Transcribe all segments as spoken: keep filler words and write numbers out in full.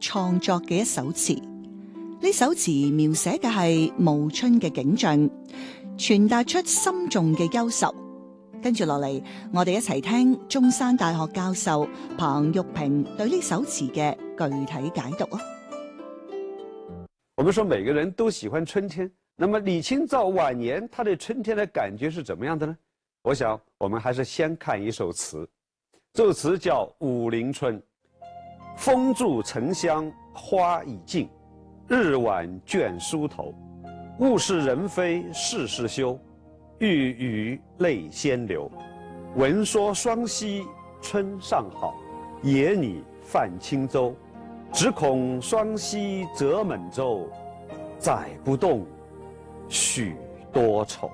創作嘅一首詞。呢首詞描寫嘅係暮春嘅景象，傳達出深重嘅憂愁。跟住落嚟，我哋一齊聽中山大學教授彭玉平對呢首詞嘅具體解讀啊！ 我們說每個人都喜歡春天，那麼李清照晚年他對春天的感覺是怎麼樣的呢？我想我們還是先看一首詞，這首詞叫《武陵春》。風住沉香花已盡，日晚倦梳頭。物是人非事事休，欲語淚先流。聞說雙溪春尚好，野擬泛輕舟。只恐雙溪舴滿舟，載不動許多愁。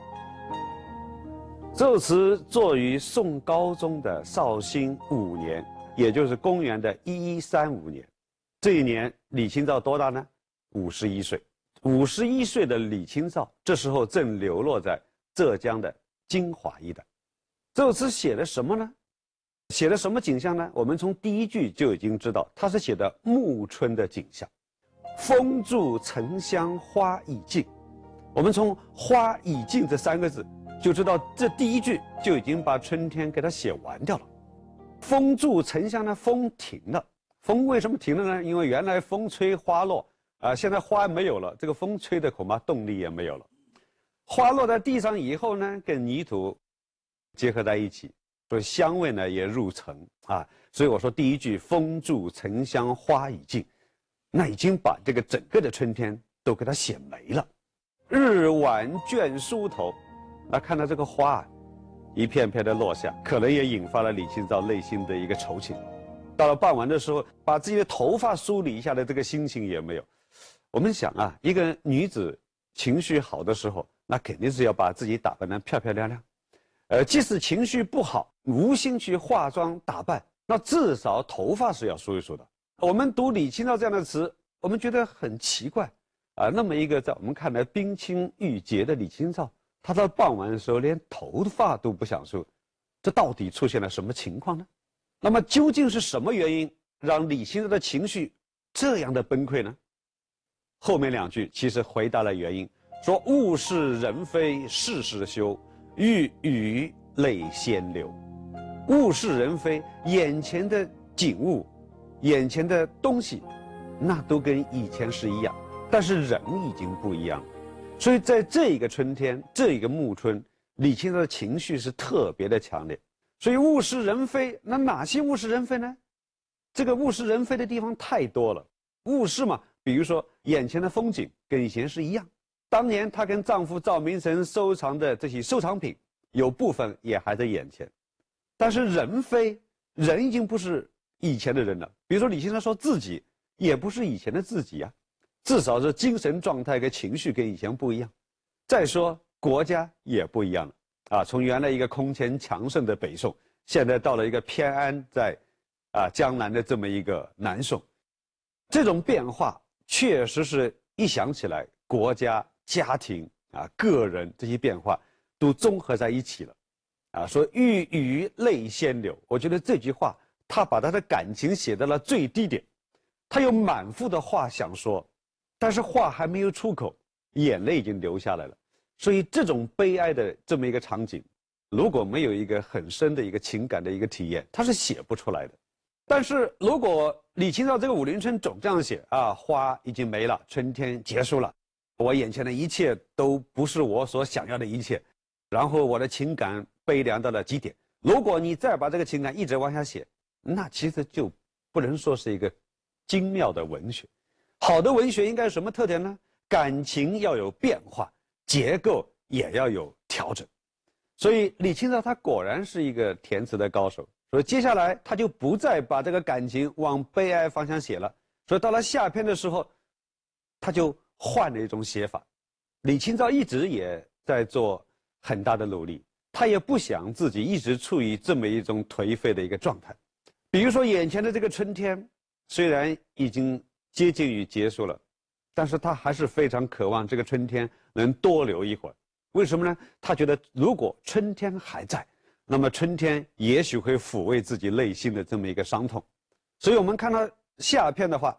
這首詞作於宋高宗的紹興五年，也就是公元的一一三五年。這一年，李清照多大呢？五十一歲。五十一歲的李清照，這時候正流落在浙江的金華一帶。這首詞寫的什麼呢？寫的什麼景象呢？我們從第一句就已經知道，它是寫的暮春的景象。風住沉香花已盡，我們從花已盡這三個字就知道，這第一句就已經把春天給它寫完掉了。風住沉香呢，風停了。風為什麼停了呢？因為原來風吹花落啊，現在花沒有了，這個風吹的恐怕動力也沒有了。花落在地上以後呢，跟泥土結合在一起，所以香味呢也入塵啊。所以我說第一句風住沉香花已盡，那已經把這個整個的春天都給它寫沒了。日晚倦梳頭，那看到這個花一片片的落下，可能也引發了李清照內心的一個愁情。到了傍晚的時候，把自己的頭髮梳理一下的這個心情也沒有。我們想啊，一個女子情緒好的時候，那肯定是要把自己打扮得漂漂亮亮。呃，即使情緒不好，無心去化妝打扮，那至少頭髮是要梳一梳的。我們讀李清照這樣的詞，我們覺得很奇怪啊。那麼一個在我們看來冰清玉潔的李清照，她到傍晚的時候連頭髮都不想梳，這到底出現了什麼情況呢？那麼究竟是什麼原因讓李清照的情緒這樣的崩潰呢？後面兩句其實回答了原因，說物是人非事事休，欲語淚先流。物是人非，眼前的景物，眼前的東西，那都跟以前是一樣，但是人已經不一樣了。所以在這一個春天，這一個暮春，李清照的情緒是特別的強烈。所以物是人非，那哪些物是人非呢？這個物是人非的地方太多了。物是嘛，比如說眼前的風景跟以前是一樣，當年她跟丈夫趙明誠收藏的這些收藏品，有部分也還在眼前。但是人非，人已經不是以前的人了。比如說李清照說自己也不是以前的自己啊，至少是精神狀態跟情緒跟以前不一樣。再說國家也不一樣了啊，從原來一個空前強盛的北宋，現在到了一個偏安在啊江南的這麼一個南宋。這種變化確實是一想起來，國家、家庭啊、個人這些變化都綜合在一起了，啊，說欲語淚先流。我覺得這句話，他把他的感情寫到了最低點，他有滿腹的話想說，但是話還沒有出口，眼淚已經流下來了。所以這種悲哀的這麼一個場景，如果沒有一個很深的一個情感的一個體驗，他是寫不出來的。但是如果李清照這個《武陵春》總這樣寫啊，花已經沒了，春天結束了，我眼前的一切都不是我所想要的一切，然後我的情感悲涼到了極點。如果你再把這個情感一直往下寫，那其實就不能說是一個精妙的文學。好的文學應該是什麼特點呢？感情要有變化，結構也要有調整。所以李清照他果然是一個填詞的高手。所以接下來他就不再把這個感情往悲哀方向寫了，所以到了下篇的時候，他就換了一種寫法。李清照一直也在做很大的努力，他也不想自己一直處於這麼一種頹廢的一個狀態。比如說眼前的這個春天，雖然已經接近於結束了，但是他還是非常渴望這個春天能多留一會兒。為什麼呢？他覺得如果春天還在，那麼春天也許會撫慰自己內心的這麼一個傷痛。所以我們看到下篇的話，